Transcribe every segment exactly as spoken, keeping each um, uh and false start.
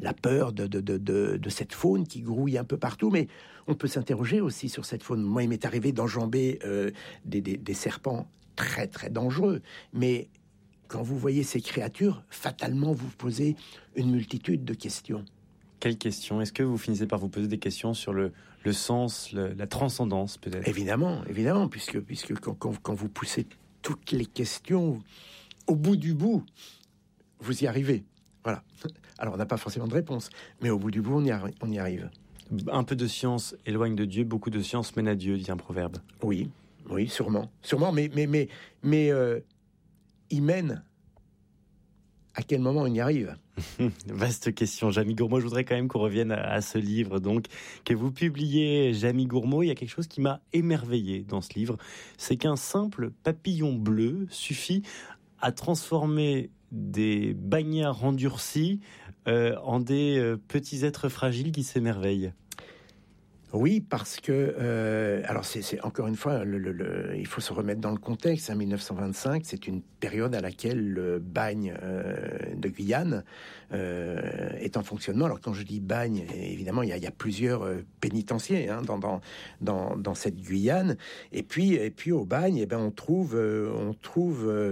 la peur de, de, de, de, de cette faune qui grouille un peu partout, mais on peut s'interroger aussi sur cette faune. Moi, il m'est arrivé d'enjamber euh, des, des, des serpents très très dangereux, mais quand vous voyez ces créatures, fatalement vous posez une multitude de questions. Quelles questions ? Est-ce que vous finissez par vous poser des questions sur le, le sens, le, la transcendance peut-être ? Évidemment, évidemment, puisque, puisque quand, quand, quand vous poussez toutes les questions au bout du bout, vous y arrivez. Voilà. Alors on n'a pas forcément de réponse, mais au bout du bout, on y, arri- on y arrive. Un peu de science éloigne de Dieu, beaucoup de science mène à Dieu, dit un proverbe. Oui, oui, sûrement. Sûrement, mais, mais, mais, mais euh, il mène. À quel moment on y arrive ? Vaste question, Jamie Gourmaud. Je voudrais quand même qu'on revienne à, à ce livre, donc, que vous publiez, Jamie Gourmaud. Il y a quelque chose qui m'a émerveillé dans ce livre. C'est qu'un simple papillon bleu suffit à transformer des bagnards endurcis euh, en des euh, petits êtres fragiles qui s'émerveillent. Oui, parce que, euh, alors c'est, c'est encore une fois, le, le, le, il faut se remettre dans le contexte. Hein, mille neuf cent vingt-cinq, c'est une période à laquelle le bagne euh, de Guyane euh, est en fonctionnement. Alors quand je dis bagne, évidemment, il y a, il y a plusieurs euh, pénitenciers hein, dans, dans dans dans cette Guyane. Et puis et puis au bagne, eh ben on trouve euh, on trouve euh,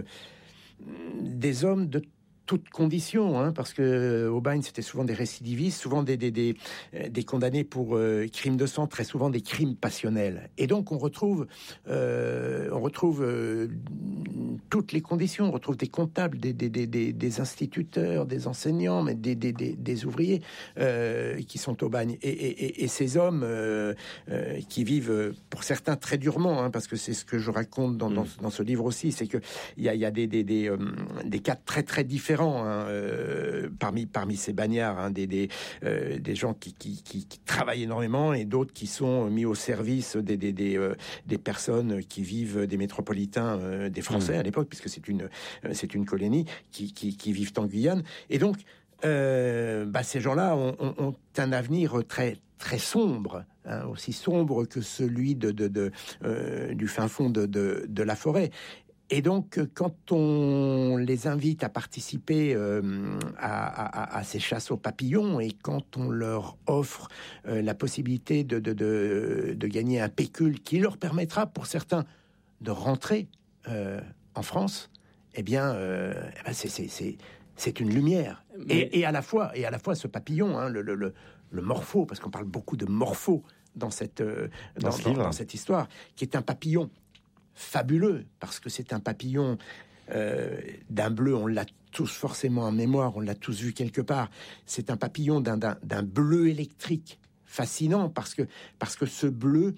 des hommes de toutes conditions, hein, parce que au bagne c'était souvent des récidivistes, souvent des des des, des condamnés pour euh, crimes de sang, très souvent des crimes passionnels. Et donc on retrouve euh, on retrouve euh, toutes les conditions, on retrouve des comptables, des des des des, des instituteurs, des enseignants, mais des des des, des ouvriers euh, qui sont au bagne. Et et et ces hommes euh, euh, qui vivent pour certains très durement, hein, parce que c'est ce que je raconte dans dans, dans ce livre aussi, c'est que il y a il y a des des des euh, des cas très très différents. Hein, euh, parmi parmi ces bagnards, hein, des des euh, des gens qui, qui qui qui travaillent énormément et d'autres qui sont mis au service des des des euh, des personnes qui vivent des métropolitains, euh, des Français mmh. à l'époque, puisque c'est une euh, c'est une colonie qui qui qui vivent en Guyane. Et donc euh, bah ces gens-là ont, ont, ont un avenir très très sombre, hein, aussi sombre que celui de de, de euh, du fin fond de de de la forêt. Et donc, quand on les invite à participer euh, à, à, à ces chasses aux papillons et quand on leur offre euh, la possibilité de, de, de, de gagner un pécule qui leur permettra, pour certains, de rentrer euh, en France, eh bien, euh, eh ben c'est, c'est, c'est, c'est une lumière. Mais... Et, et à la fois, et à la fois, ce papillon, hein, le, le, le, le morpho, parce qu'on parle beaucoup de morpho dans cette euh, dans, dans, dans, dans cette histoire, qui est un papillon fabuleux, parce que c'est un papillon euh, d'un bleu, on l'a tous forcément en mémoire, on l'a tous vu quelque part. C'est un papillon d'un, d'un, d'un bleu électrique fascinant, parce que, parce que ce bleu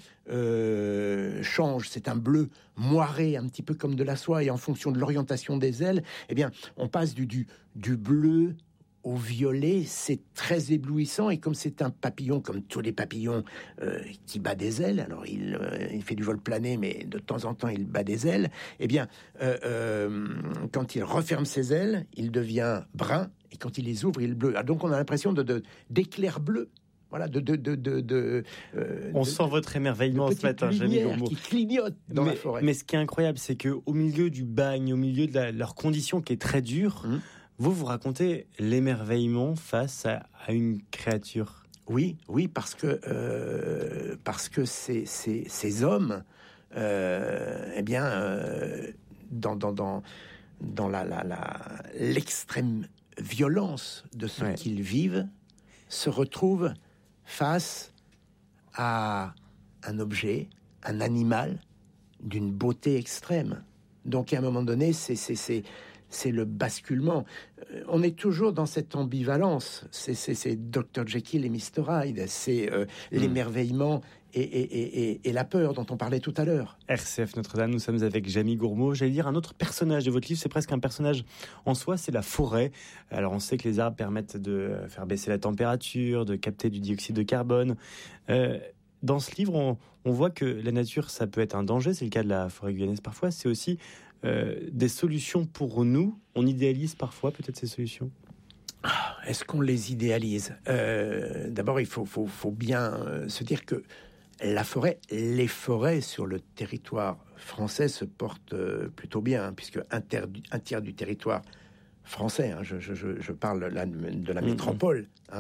euh, change. C'est un bleu moiré, un petit peu comme de la soie, et en fonction de l'orientation des ailes, eh bien, on passe du, du, du bleu au violet, c'est très éblouissant, et comme c'est un papillon, comme tous les papillons, euh, qui bat des ailes, alors il, euh, il fait du vol plané, mais de temps en temps il bat des ailes, eh bien, euh, euh, quand il referme ses ailes, il devient brun, et quand il les ouvre, il est bleu. Alors, donc on a l'impression de, de, d'éclairs bleus. Voilà, de de de de. de euh, On de, sent de, votre émerveillement ce matin, Jamie Gourmaud. Qui clignote dans mais, la forêt. Mais ce qui est incroyable, c'est que au milieu du bagne, au milieu de la, leur condition qui est très dure, mmh. vous vous racontez l'émerveillement face à, à une créature. Oui, oui, parce que euh, parce que ces ces ces hommes, euh, eh bien, euh, dans dans dans dans la la la l'extrême violence de ce ouais. qu'ils vivent, se retrouvent face à un objet, un animal d'une beauté extrême. Donc, à un moment donné, c'est, c'est, c'est, c'est le basculement. Euh, on est toujours dans cette ambivalence. C'est, c'est, c'est docteur Jekyll et mister Hyde. C'est euh, mmh. l'émerveillement et, et, et, et la peur dont on parlait tout à l'heure. R C F Notre-Dame, nous sommes avec Jamie Gourmaud. J'allais dire un autre personnage de votre livre, c'est presque un personnage en soi, c'est la forêt. Alors on sait que les arbres permettent de faire baisser la température, de capter du dioxyde de carbone. Euh, dans ce livre, on, on voit que la nature, ça peut être un danger, c'est le cas de la forêt guyanaise parfois, c'est aussi euh, des solutions pour nous. On idéalise parfois peut-être ces solutions. Est-ce qu'on les idéalise ? euh, D'abord, il faut, faut, faut bien euh, se dire que la forêt, les forêts sur le territoire français se portent euh, plutôt bien, hein, puisque un, ter- un tiers du territoire français, hein, je, je, je parle là de la métropole, hein,